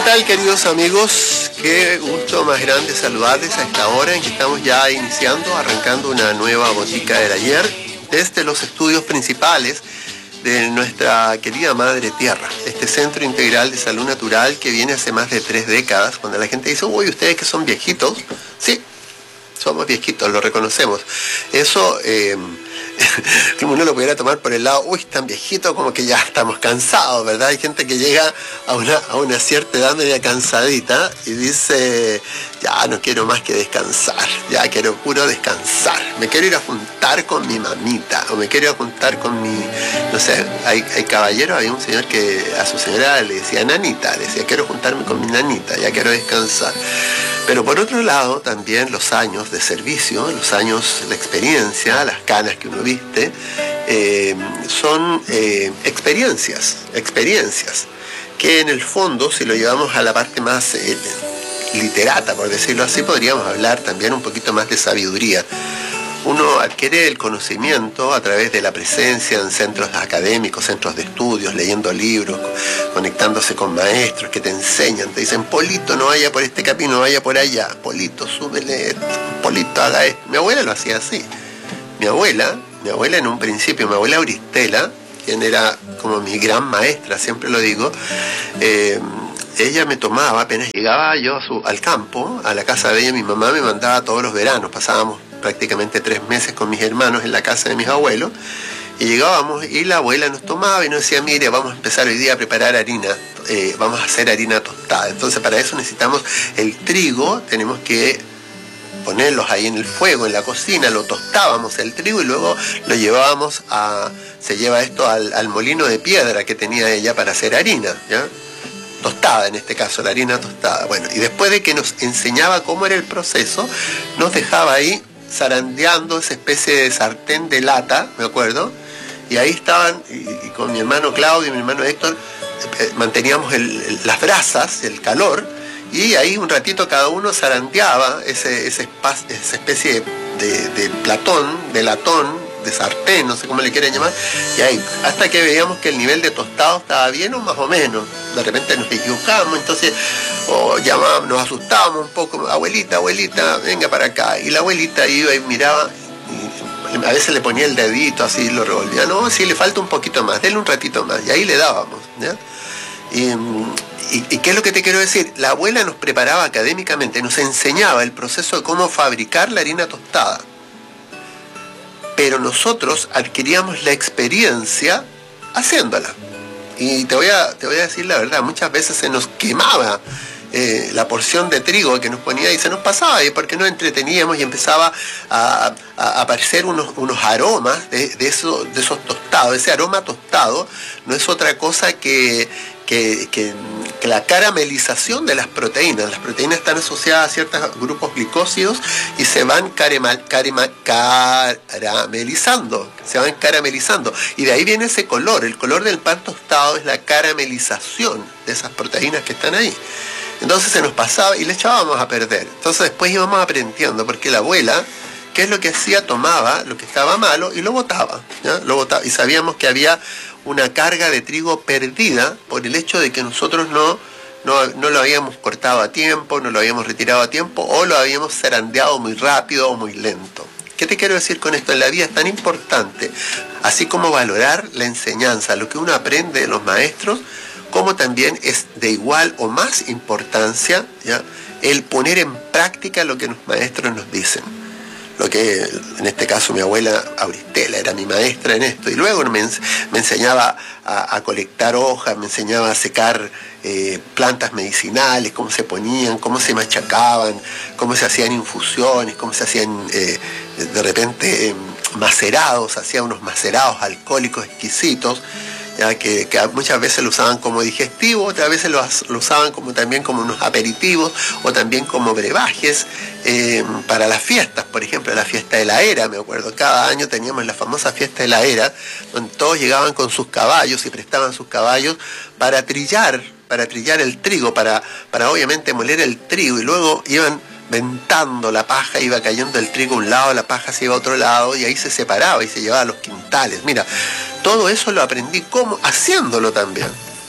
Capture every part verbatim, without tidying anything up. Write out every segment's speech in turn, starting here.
tal, queridos amigos? Qué gusto más grande saludarles a esta hora en que estamos ya iniciando, arrancando una nueva botica del ayer desde los estudios principales de nuestra querida Madre Tierra, este Centro Integral de Salud Natural que viene hace más de tres décadas. Cuando la gente dice, uy, ustedes que son viejitos, sí, somos viejitos, lo reconocemos. Eso, eh, uno lo pudiera tomar por el lado, uy, tan viejito, como que ya estamos cansados, ¿verdad? Hay gente que llega a una, a una cierta edad media cansadita y dice, ya no quiero más que descansar, ya quiero puro descansar, me quiero ir a juntar con mi mamita, o me quiero ir a juntar con mi, no sé, hay, hay caballeros, había un señor que a su señora le decía nanita, le decía, quiero juntarme con mi nanita, ya quiero descansar. Pero por otro lado, también los años de servicio, los años, la experiencia, las canas que uno viste, eh, son eh, experiencias, experiencias, que en el fondo, si lo llevamos a la parte más eh, literata, por decirlo así, podríamos hablar también un poquito más de sabiduría. Uno adquiere el conocimiento a través de la presencia en centros académicos, centros de estudios, leyendo libros, conectándose con maestros que te enseñan, te dicen, Polito, no vaya por este camino, no vaya por allá, Polito, súbele esto, Polito, haga esto. Mi abuela lo hacía así. Mi abuela, mi abuela en un principio, mi abuela Auristela, quien era como mi gran maestra, siempre lo digo, eh, ella me tomaba, apenas llegaba yo a su, al campo, a la casa de ella, mi mamá me mandaba todos los veranos, pasábamos prácticamente tres meses con mis hermanos en la casa de mis abuelos, y llegábamos y la abuela nos tomaba y nos decía, mire, vamos a empezar hoy día a preparar harina, eh, vamos a hacer harina tostada. Entonces para eso necesitamos el trigo, tenemos que ponerlos ahí en el fuego, en la cocina, lo tostábamos el trigo y luego lo llevábamos a, se lleva esto al, al molino de piedra que tenía ella para hacer harina, ¿ya? Tostada en este caso, la harina tostada. Bueno, y después de que nos enseñaba cómo era el proceso, nos dejaba ahí zarandeando esa especie de sartén de lata, me acuerdo, y ahí estaban, y, y con mi hermano Claudio y mi hermano Héctor, eh, manteníamos el, el, las brasas, el calor, y ahí un ratito cada uno zarandeaba ese, ese espacio, esa especie de, de, de platón, de latón, de sartén, no sé cómo le quieren llamar, y ahí, hasta que veíamos que el nivel de tostado estaba bien o más o menos. De repente nos equivocábamos, entonces oh, llamábamos, nos asustábamos un poco, abuelita, abuelita, venga para acá, y la abuelita iba y miraba, y a veces le ponía el dedito así, lo revolvía, no, sí, le falta un poquito más, denle un ratito más, y ahí le dábamos, ¿ya? Y, y, ¿Y qué es lo que te quiero decir? La abuela nos preparaba académicamente, nos enseñaba el proceso de cómo fabricar la harina tostada, pero nosotros adquiríamos la experiencia haciéndola. Y te voy a, te voy a decir la verdad, muchas veces se nos quemaba eh, la porción de trigo que nos ponía y se nos pasaba, y porque nos entreteníamos y empezaba a, a aparecer unos, unos aromas de, de, eso, de esos tostados. Ese aroma tostado no es otra cosa que, que, que, que la caramelización de las proteínas. Las proteínas están asociadas a ciertos grupos glicósidos y se van carema, carema, caramelizando, se van caramelizando. Y de ahí viene ese color. El color del pan tostado es la caramelización de esas proteínas que están ahí. Entonces se nos pasaba y le echábamos a perder. Entonces después íbamos aprendiendo, porque la abuela, ¿qué es lo que hacía? Tomaba lo que estaba malo y lo botaba, ¿ya? Lo botaba. Y sabíamos que había una carga de trigo perdida por el hecho de que nosotros no, no, no lo habíamos cortado a tiempo, no lo habíamos retirado a tiempo, o lo habíamos zarandeado muy rápido o muy lento. ¿Qué te quiero decir con esto? En la vida es tan importante, así como valorar la enseñanza, lo que uno aprende de los maestros, como también es de igual o más importancia, ¿ya?, el poner en práctica lo que los maestros nos dicen. Lo que en este caso mi abuela Auristela era mi maestra en esto, y luego me, me enseñaba a, a colectar hojas, me enseñaba a secar eh, plantas medicinales, cómo se ponían, cómo se machacaban, cómo se hacían infusiones, cómo se hacían eh, de repente eh, macerados, hacía unos macerados alcohólicos exquisitos, ya que, que muchas veces lo usaban como digestivo, otras veces lo, lo usaban como, también como unos aperitivos o también como brebajes eh, para las fiestas. Por ejemplo, la fiesta de la era, me acuerdo, cada año teníamos la famosa fiesta de la era, donde todos llegaban con sus caballos y prestaban sus caballos para trillar, para trillar el trigo, para, para obviamente moler el trigo, y luego iban ventando la paja, iba cayendo el trigo a un lado, la paja se iba a otro lado, y ahí se separaba y se llevaba a los quintales. Mira, todo eso lo aprendí como haciéndolo también.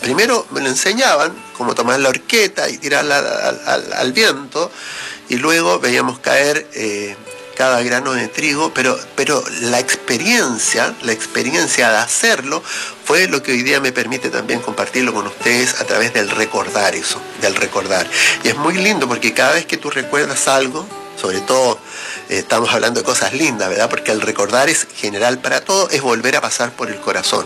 primero me lo enseñaban, cómo tomar la horqueta y tirarla al, al, al viento, y luego veíamos caer eh, cada grano de trigo, pero, pero la experiencia, la experiencia de hacerlo fue lo que hoy día me permite también compartirlo con ustedes a través del recordar eso, del recordar. Y es muy lindo porque cada vez que tú recuerdas algo, sobre todo eh, estamos hablando de cosas lindas, ¿verdad? Porque el recordar es general para todo, es volver a pasar por el corazón.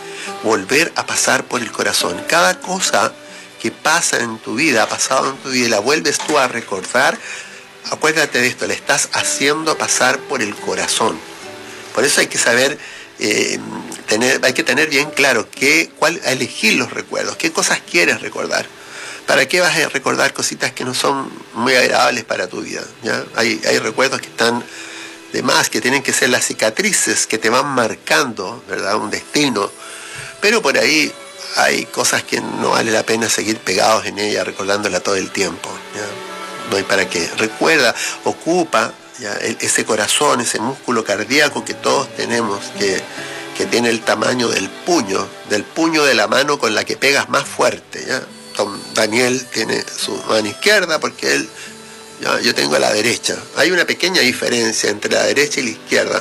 Volver a pasar por el corazón. Cada cosa que pasa en tu vida, ha pasado en tu vida y la vuelves tú a recordar, acuérdate de esto, le estás haciendo pasar por el corazón. Por eso hay que saber, eh, tener, hay que tener bien claro qué, cuál, elegir los recuerdos, qué cosas quieres recordar. ¿Para qué vas a recordar cositas que no son muy agradables para tu vida? ¿Ya? Hay, hay recuerdos que están de más, que tienen que ser las cicatrices que te van marcando, ¿verdad? Un destino. Pero por ahí hay cosas que no vale la pena seguir pegados en ella, recordándola todo el tiempo, ¿ya? No hay para qué. Recuerda, ocupa, ¿ya? Ese corazón, ese músculo cardíaco que todos tenemos, que, que tiene el tamaño del puño, del puño de la mano con la que pegas más fuerte, ¿ya? Don Daniel tiene su mano izquierda porque él, ¿ya? Yo tengo la derecha. Hay una pequeña diferencia entre la derecha y la izquierda.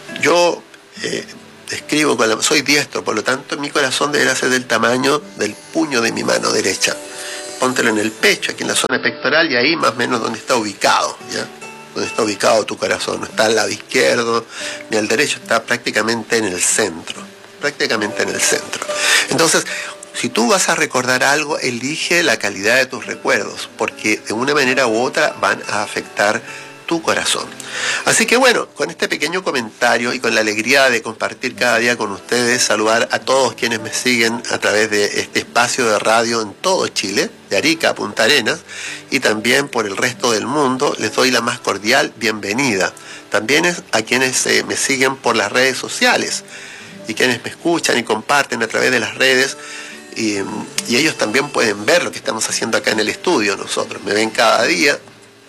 Yo eh, escribo con la, soy diestro, por lo tanto mi corazón deberá ser del tamaño del puño de mi mano derecha. Póntelo en el pecho, aquí en la zona pectoral, y ahí más o menos donde está ubicado, ¿ya? Donde está ubicado tu corazón. No está al lado izquierdo ni al derecho, está prácticamente en el centro. Prácticamente en el centro. Entonces, si tú vas a recordar algo, elige la calidad de tus recuerdos, porque de una manera u otra van a afectar tu corazón. Así que bueno, con este pequeño comentario y con la alegría de compartir cada día con ustedes, saludar a todos quienes me siguen a través de este espacio de radio en todo Chile, de Arica a Punta Arenas, y también por el resto del mundo, les doy la más cordial bienvenida. También es a quienes eh, me siguen por las redes sociales y quienes me escuchan y comparten a través de las redes, y, y ellos también pueden ver lo que estamos haciendo acá en el estudio. Nosotros me ven cada día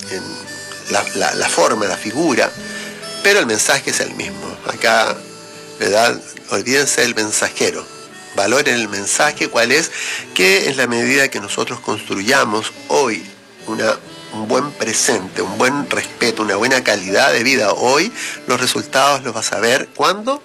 en La, la, la forma, la figura, pero el mensaje es el mismo. Acá, ¿verdad? Olvídense del mensajero, valoren el mensaje. ¿Cuál es? Que en la medida que nosotros construyamos hoy una, un buen presente, un buen respeto, una buena calidad de vida hoy, los resultados los vas a ver. ¿Cuándo?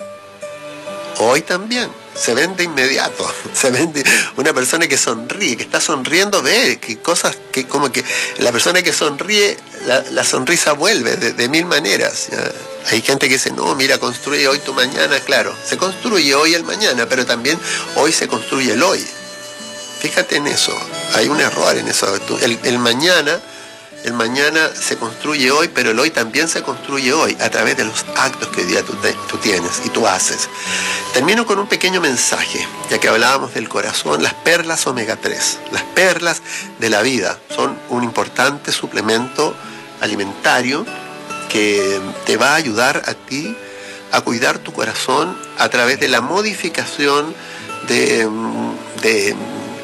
Hoy también. Se ven de inmediato, se ven de una persona que sonríe, que está sonriendo, ve que cosas que como que la persona que sonríe, la, la sonrisa vuelve de, de mil maneras, ¿ya? Hay gente que dice, no, mira, construye hoy tu mañana. Claro, se construye hoy el mañana, pero también hoy se construye el hoy. Fíjate en eso, hay un error en eso. El, el mañana, el mañana se construye hoy, pero el hoy también se construye hoy a través de los actos que hoy día tú, te, tú tienes y tú haces. Termino con un pequeño mensaje, ya que hablábamos del corazón. Las perlas omega tres, las perlas de la vida, son un importante suplemento alimentario que te va a ayudar a ti a cuidar tu corazón a través de la modificación de, de,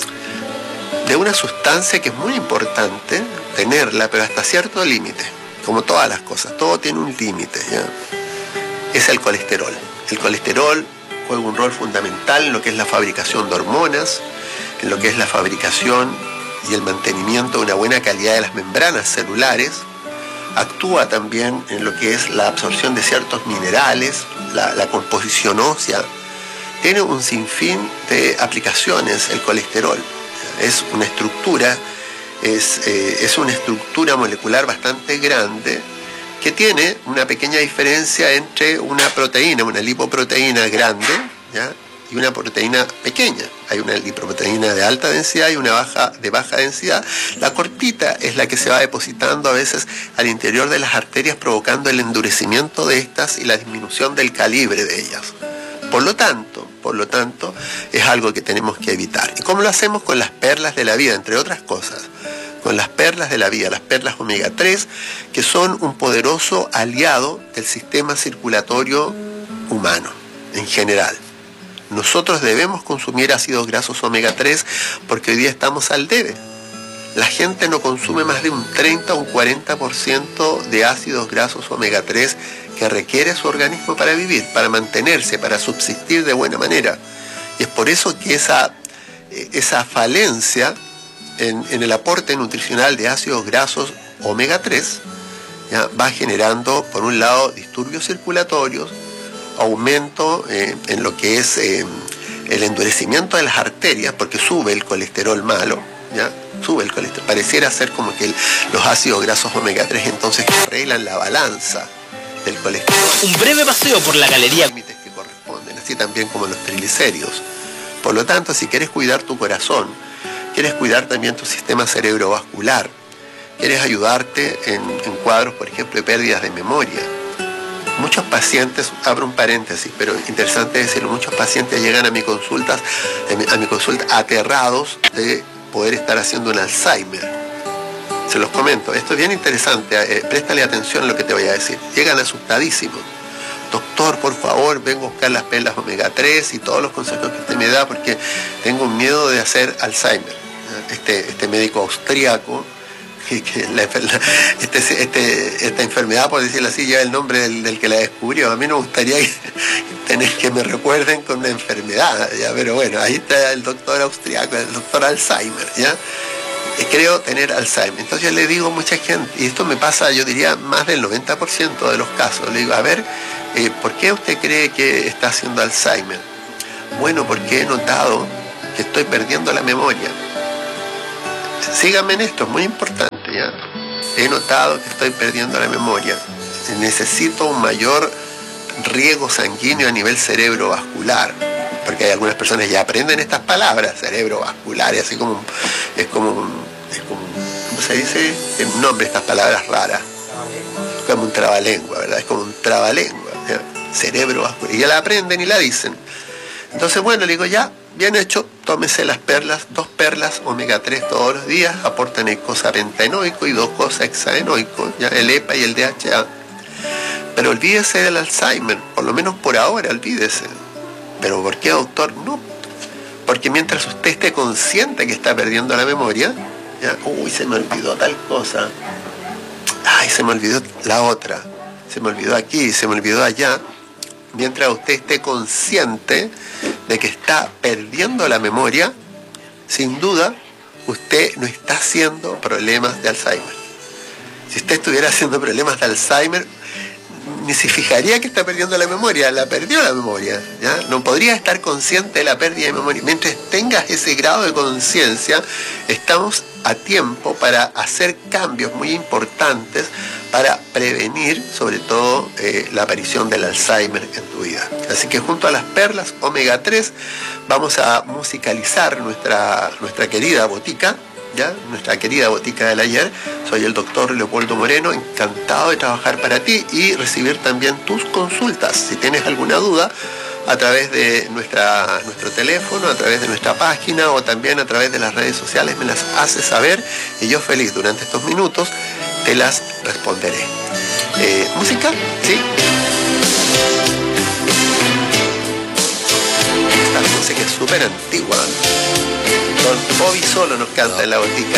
de una sustancia que es muy importante tenerla, pero hasta cierto límite, como todas las cosas, todo tiene un límite, ¿ya? Es el colesterol. El colesterol juega un rol fundamental en lo que es la fabricación de hormonas, en lo que es la fabricación y el mantenimiento de una buena calidad de las membranas celulares. Actúa también en lo que es la absorción de ciertos minerales, la, la composición ósea. Tiene un sinfín de aplicaciones el colesterol. Es una estructura, es, eh, es una estructura molecular bastante grande, que tiene una pequeña diferencia entre una proteína, una lipoproteína grande, ¿ya? Y una proteína pequeña. Hay una lipoproteína de alta densidad y una baja, de baja densidad. La cortita es la que se va depositando a veces al interior de las arterias, provocando el endurecimiento de estas y la disminución del calibre de ellas. Por lo tanto, por lo tanto, es algo que tenemos que evitar. ¿Y cómo lo hacemos? Con las perlas de la vida, entre otras cosas. Con las perlas de la vida, las perlas omega tres, que son un poderoso aliado del sistema circulatorio humano en general. Nosotros debemos consumir ácidos grasos omega tres porque hoy día estamos al debe. La gente no consume más de un treinta o un cuarenta por ciento de ácidos grasos omega tres que requiere su organismo para vivir, para mantenerse, para subsistir de buena manera. Y es por eso que esa, esa falencia en, en el aporte nutricional de ácidos grasos omega tres, ¿ya? Va generando, por un lado, disturbios circulatorios, aumento eh, en lo que es eh, el endurecimiento de las arterias, porque sube el colesterol malo, ¿ya? Sube el colesterol. Pareciera ser como que el, los ácidos grasos omega tres entonces arreglan la balanza del colesterol. Un breve paseo por la galería. Límites que corresponden, así también como los triglicéridos. Por lo tanto, si quieres cuidar tu corazón, quieres cuidar también tu sistema cerebrovascular, quieres ayudarte en, en cuadros, por ejemplo, de pérdidas de memoria. Muchos pacientes, abro un paréntesis, pero interesante decirlo, muchos pacientes llegan a mi consulta, a mi consulta aterrados de poder estar haciendo un Alzheimer. Se los comento, esto es bien interesante, eh, préstale atención a lo que te voy a decir. Llegan asustadísimos. Doctor, por favor, vengo a buscar las perlas omega tres y todos los consejos que usted me da porque tengo un miedo de hacer Alzheimer. Este, este médico austríaco, que, que la, la, este, este, esta enfermedad, por decirlo así, lleva el nombre del, del que la descubrió. A mí no me gustaría que, tener que me recuerden con una enfermedad, ¿ya? Pero bueno, ahí está el doctor austríaco, el doctor Alzheimer, ¿ya? Creo tener Alzheimer. Entonces yo le digo a mucha gente, y esto me pasa, yo diría, más del noventa por ciento de los casos, le digo, a ver, eh, ¿por qué usted cree que está haciendo Alzheimer? Bueno, porque he notado que estoy perdiendo la memoria. Síganme en esto, es muy importante, ¿ya? He notado que estoy perdiendo la memoria. Necesito un mayor riego sanguíneo a nivel cerebrovascular, porque hay algunas personas que ya aprenden estas palabras, cerebrovascular, y así como, es como un, es como, ¿cómo se dice? El nombre de estas palabras raras. Es como un trabalengua, ¿verdad? Es como un trabalengua, ¿ya? Cerebrovascular. Y ya la aprenden y la dicen. Entonces, bueno, le digo, ya, bien hecho, tómese las perlas, dos perlas omega tres todos los días, aportan el cosapentaenoico y dos cosahexaenoico, ya, el E P A y el D H A. Pero olvídese del Alzheimer, por lo menos por ahora, olvídese. ¿Pero por qué, doctor? No, porque mientras usted esté consciente que está perdiendo la memoria, ya, uy, se me olvidó tal cosa, ay, se me olvidó la otra, se me olvidó aquí, se me olvidó allá. Mientras usted esté consciente de que está perdiendo la memoria, sin duda, usted no está haciendo problemas de Alzheimer. Si usted estuviera haciendo problemas de Alzheimer, ni se fijaría que está perdiendo la memoria, la perdió la memoria, ¿ya? No podría estar consciente de la pérdida de memoria. Mientras tengas ese grado de conciencia, estamos a tiempo para hacer cambios muy importantes para prevenir, sobre todo, eh, la aparición del Alzheimer en tu vida. Así que junto a las perlas omega tres vamos a musicalizar nuestra, nuestra querida botica, ¿ya? Nuestra querida botica del ayer. Soy el doctor Leopoldo Moreno, encantado de trabajar para ti y recibir también tus consultas. Si tienes alguna duda, a través de nuestra, nuestro teléfono, a través de nuestra página o también a través de las redes sociales, me las haces saber y yo feliz durante estos minutos te las responderé. Eh, ¿Música? ¿Sí? Esta música es súper antigua. Don Bobby Solo nos canta en la botica